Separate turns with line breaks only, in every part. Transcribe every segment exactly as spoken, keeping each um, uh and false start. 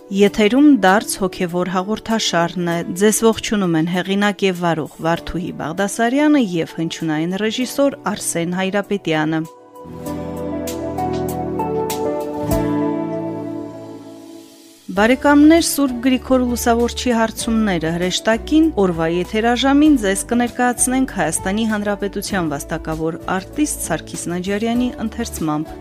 Եթերում դարձ հոգևոր հաղորդաշարն է, ձեզ ողջունում են հեղինակ եւ վարող Վարդուհի Բաղդասարյանը եւ հնչյունային ռեժիսոր Արսեն Հայրապետյանը։ Բարեկամներ, Սուրբ Գրիգոր Լուսավորչի հարցումները հրեշտակին օրվա եթերաժամին ձեզ կներկայացնենք Հայաստանի Հանրապետության վաստակավոր արտիստ Սարգիս Նաջարյանի ընթերցմամբ։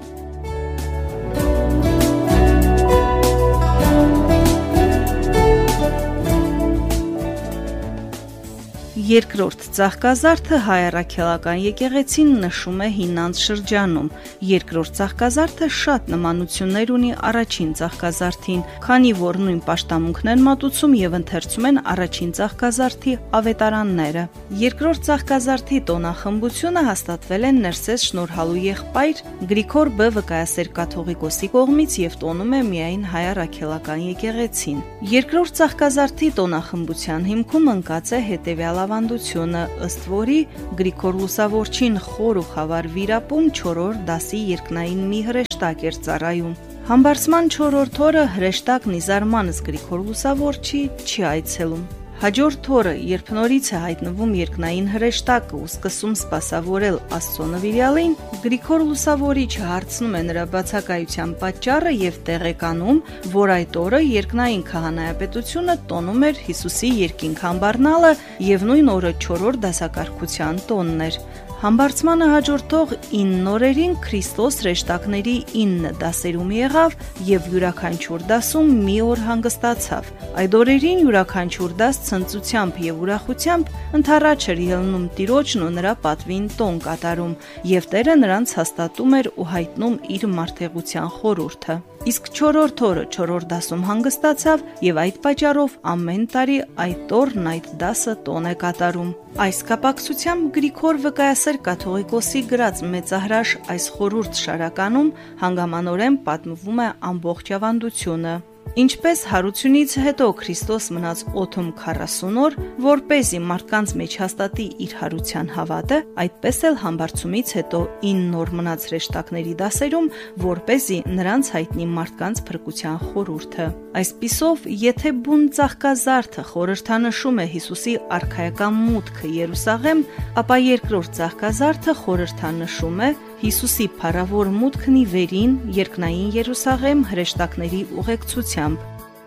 Երկրորդ ծաղկազարդը հայ առաքելական եկեղեցին նշում է հինանց շրջանում։ Երկրորդ ծաղկազարդը շատ նմանություններ ունի առաջին ծաղկազարդին, քանի որ նույն պաշտամունքն են մատուցում եւ ընթերցում են առաջին ծաղկազարդի ավետարանները։ Երկրորդ ծաղկազարդի տոնախմբությունը հաստատվել է Ներսես շնորհալու եղբայր Գրիգոր Բ. Վկայասեր կաթողիկոսի կողմից եւ տոնում է միայն հայ առաքելական եկեղեցին։ Երկրորդ ծաղկազարդի տոնախմբության հիմքում ընկած է հետեւյալ ավանդությունը, ըստ որի Գրիգոր Լուսավորչին խոր ու խավար վիրապում չորրորդ դասի երկնային մի հրեշտակ էր ծառայում։ Համբարձման չորրորդ օրը հրեշտակն ի զարմանս Գրիգոր Լուսավորչի չի այցելում։ Հաջորդ օրը, երբ նորից է հայտնվում երկնային հրեշտակը ու սկսում սպասավորել Աստծո նվիրյալին, Գրիգոր Լուսավորիչը հարցնում է նրա բացակայության պատճառը եւ տեղեկանում, որ այդ օրը երկնային քահանայապետությունը տոնում էր Հիսուսի երկինք համբառնալը եւ նույն օրը չորրորդ դասակարգության տոնն էր։ Համբարձմանը հաջորդող ինն օրերին Քրիստոս հրեշտակների ինը դասերում եղավ եւ յուրաքանչյուր դասում մի օր հանգստացավ։ Այդ օրերին յուրաքանչյուր դաս ցնծությամբ եւ ուրախությամբ ընթառաջ էր ելնում Տիրոջն ու նրա պատվին տոն կատարում, եւ Տերը նրանց հաստատում էր ու հայտնում իր մարդեղության խորհուրդը։ Իսկ չորրորդ օրը չորրորդ դասում հանգստացավ եւ այդ պատճառով ամեն տարի այդ օրն այդ դասը տոն է կատարում։ Այս կապակցությամբ Գրիգոր Վկայասեր կաթողիկոսի գրած մեծահրաշ այս խորհուրդ շարականում հանգամանորեն պատմվում է ամբողջ ավանդությունը։ Ինչպես հարությունից հետո Քրիստոս մնաց օդում քառասուն օր, որպեսզի մարդկանց մեջ հաստատի իր հարության հավատը, այդպես էլ համբարձումից հետո ինն օր մնաց հրեշտակների դասերում, որպեսզի նրանց հայտնի մարդկանց փրկության խորհուրդը։ Այսպիսով, եթե բուն ծաղկազարդը խորհրդանշում է Հիսուսի արքայական մուտքը Երուսաղեմ, ապա երկրորդ ծաղկազարդը խորհրդանշում է Հիսուսի փառավոր մուտքն ի վերին երկնային Երուսաղեմ հրեշտակների ուղեկցությամբ։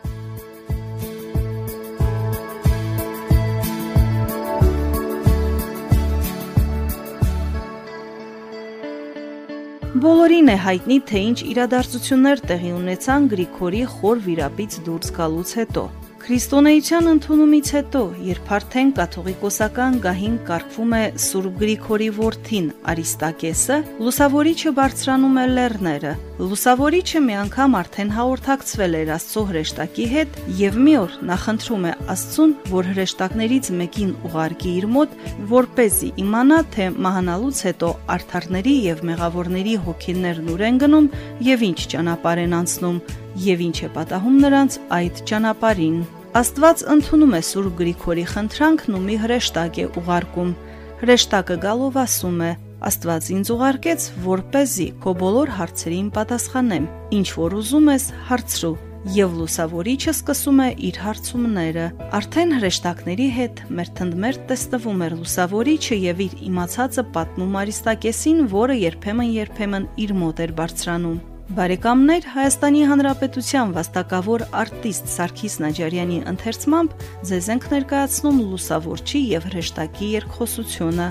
Բոլորին է հայտնի, թե ինչ իրադարձություններ տեղի ունեցան Գրիգորի խոր վիրապից դուրս գալուց հետո։ Քրիստոնեության ընդունումից հետո, երբ արդեն կաթողիկոսական գահին կարգվում է Սուրբ Գրիգորի որդին Արիստակեսը, Լուսավորիչը բարձրանում է լեռները։ Լուսավորիչը մի անգամ արդեն հաղորդակցվել էր Աստծո հրեշտակի հետ եւ մի օր նախընտրում է Աստծուն, որ հրեշտակներից մեկին ուղարկի իր մոտ, որպեսզի իմանա, թե մահանալուց հետո արդարների եւ մեղավորների հոգիներն ուր են գնում եւ ինչ ճանապարհ են անցնում եւ ինչ է պատահում նրանց այդ ճանապարհին։ Աստված ընդունում է Սուրբ Գրիգորի խնդրանքն ու մի հրեշտակ է ուղարկում։ Հրեշտակը գալով ասում է. Աստված ինձ ուղարկեց, որպեսզի քո բոլոր հարցերին պատասխանեմ։ Ինչ որ ուզում ես, հարցրու։ Եվ Լուսավորիչը սկսում է իր հարցումները։ Արդեն հրեշտակների հետ մերթընդմերթ տեսնվում էր Լուսավորիչը եւ իր իմացածը պատմում Արիստակեսին, որը երբեմն-երբեմն իր մոտ էր բարձրանում։ Բարեկամներ, Հայաստանի Հանրապետության վաստակավոր արտիստ Սարգիս Նաջարյանի ընթերցմամբ ձեզ ենք ներկայացնում Լուսավորչի եւ հրեշտակի երկխոսությունը։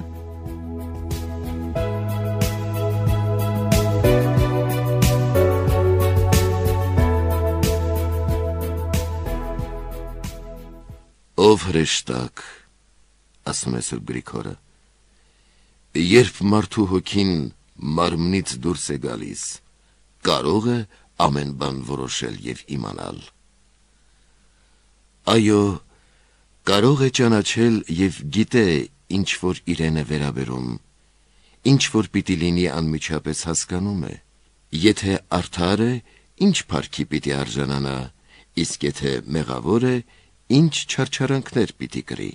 Ով հրեշտակ, ասում է Սուրբ Գրիգորը, երբ մարդու հոգին մարմնից դուրս է գալիս, կարող է ամեն բան որոշել եւ իմանալ։ Այո, կարող է ճանաչել եւ գիտե ինչ որ իրեն է վերաբերում, ինչ որ պիտի լինի անմիջապես հասկանում է, եթե արդար է, ինչ փառքի պիտի արժանանա, իսկ եթե մեղավոր է, ինչ չարչարանքներ պիտի կրի։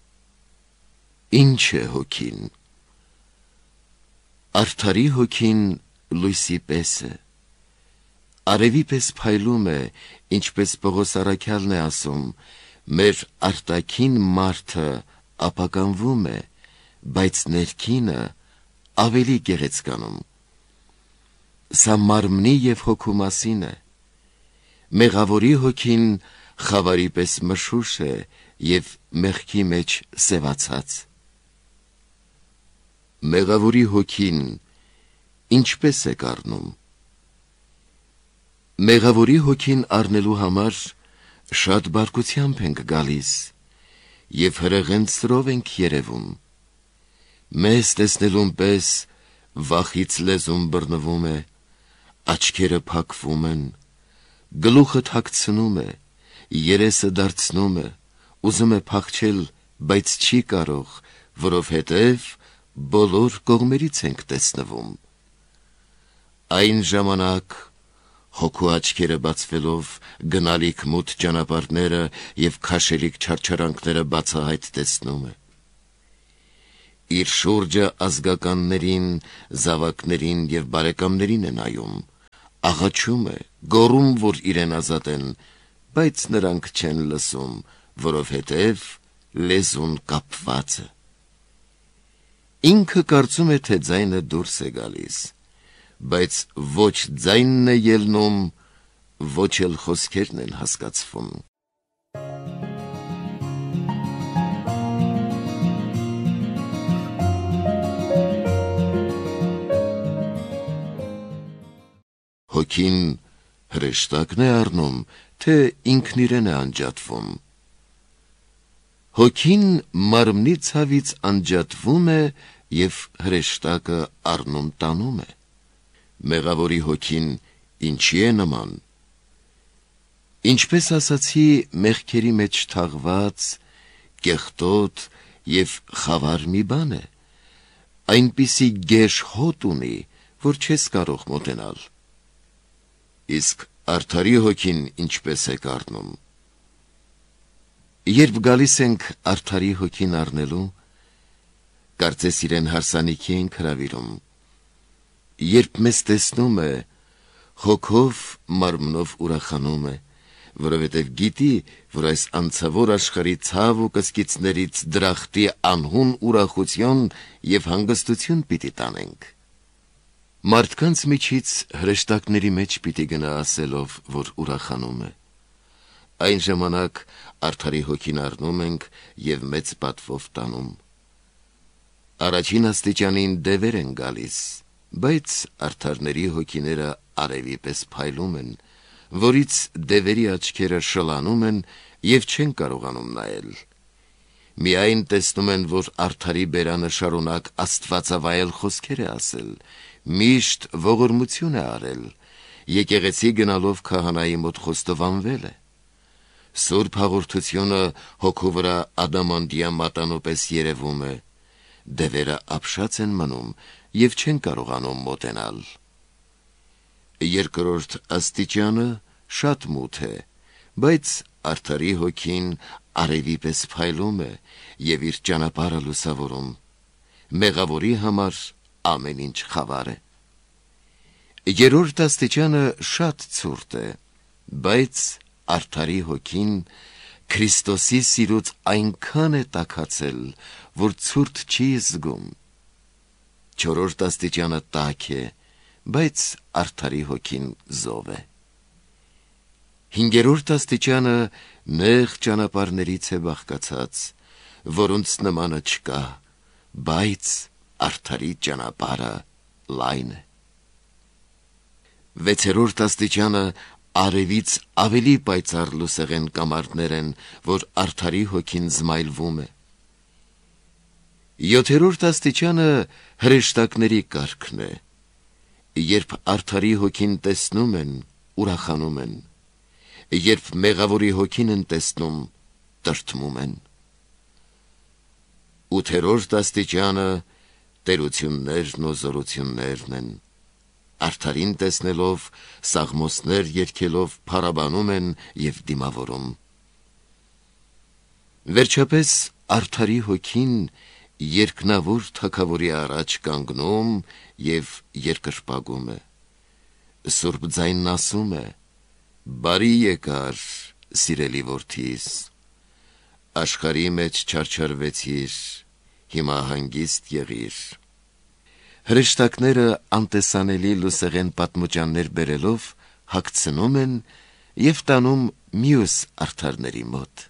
Ինչ է հոգին։ Արդարի հոգին լույսի պես է, արևի պես փայլում է, ինչպես Պողոս առաքյալն է ասում, մեր արտաքին մարդը ապականվում է, բայց ներքինը ավելի գեղեցկանում։ Սա մարմնի և հոգու մասին է։ Մեղավորի հոգին խավարի պես մշուշ է և մեղքի մեջ սևացած։ Մեղավորի հոգին ինչպես է կառնում։ Մեղավորի հոգին առնելու համար շատ բարկությամբ ենք գալիս և հրեղեն սրով ենք երևում։ Մեզ տեսնելուն պես վախից լեզուն բռնվում է, աչքերը փակվում են, գլուխը թաքցնում է, երեսը դարձնում է, ուզում է փախչել, բայց չի կարող, որովհետև բոլոր կողմերից ենք տեսնվում։ Այն ժամանակ հոգու աչքերը բացվելով գնալիք մութ ճանապարհները և քաշելիք չարչարանքները բացահայտ տեսնում է։ Իր շուրջը ազգականներին, զավակներին և բարեկամներին է նայում, աղաչում է, գոռում, որ իրեն ազատեն, բայց նրանք չեն լսում, որովհետև լեզուն կապված է։ Ինքը կարծում է, թե ձայնը դուրս է գալիս, բայց ոչ ձայնն է ելնում, ոչ էլ խոսքերն են հասկացվում։ Հոգին հրեշտակն է առնում, թե ինքն իրեն է անջատվում։ Հոգին մարմնի ցավից անջատվում է և հրեշտակը առնում տանում է։ Մեղավորի հոգին ինչի է նման։ Ինչպես ասացի, մեղքերի մեջ թաղված, կեղտոտ և խավար մի բան է, այնպիսի գեշ հոտ ունի, որ չես կարող մոտենալ։ Իսկ արդարի հոգին ինչպես է կառնում։ Երբ գալիս ենք արդարի հոգին առնելու, կարծես իրեն հարսանիքի ենք հրավիրում։ Երբ մեզ տեսնում է, հոգով մարմնով ուրախանում է, որովհետև գիտի, որ այս անցավոր աշխարհի ցավ ու կսկիծներից դրախտի անհուն ուրախություն և հանգստություն պիտի տանենք։ Մարդկանց միջից հրեշտակների մեջ պիտի գնա ասելով, որ ուրախանում է։ Այն ժամանակ արդարի հոգին առնում ենք և մեծ պատվով տանում։ Առաջին աստիճանին դևեր են գալիս, բայց արդարների հոգիները արևի պես փայլում են, որից դևերի աչքերը շլանում են և չեն կարողանում նայել։ Միայն տեսնում են, որ արդարի բերանը շարունակ աստվածավայել խոսքեր է ասել, միշտ ողորմություն է արել, եկեղեցի գնալով քահանայի մոտ խոստովանվել է։ Սուրբ հաղորդությունը հոգու վրա ադամանդյա մատանու պես երևում է, դևերը ապշած են մնում և չեն կարողանում մոտենալ։ Երկրորդ աստիճանը շատ մութ է, բայց արդարի հոգին արևի պես փայլում է և իր ճանապարհը լուսավորում։ Մեղավորի համար ամեն ինչ խավար է։ Երրորդ աստիճանը շատ ցուրտ է, բայց արդարի հոգին Քրիստոսի սիրուց այնքան է տաքացել, որ ցուրտ չի զգում։ Չորրորդ աստիճանը տաք է, բայց արդարի հոգին զով է։ Հինգերորդ աստիճանը նեղ ճանապարհներից է բաղկացած, որոնց նմանը չկա, բայց արդարի ճանապարհը լայն է։ Վեցերորդ աստիճանը արևից ավելի պայծառ լուսեղեն կամարդներ են, որ արդարի հոգին զմայլվում է։ Յոթերորդ աստիճանը հրեշտակների կարգն է, երբ արդարի հոգին տեսնում են, ուրախանում են, երբ մեղավորի հոգին են տեսնում, տրտմում են։ Ութերորդ աստիճանը տերություններն ու զորություններն են, արդարին տեսնելով, սաղմոսներ երգելով փառաբանում են և դիմավորում։ Վերջապես արդարի հոգին երկնավոր թագավորի առաջ կանգնում և երկրպագում է։ Սուրբ ձայնն ասում է. «Բարի եկար, սիրելի որդիս, աշխարհի մեջ չարչարվեցիր, հիմա հանգիստ եղիր»։ Հրեշտակները անտեսանելի լուսեղեն պատմուճաններ բերելով հագցնում են և տանում մյուս արդարների մոտ։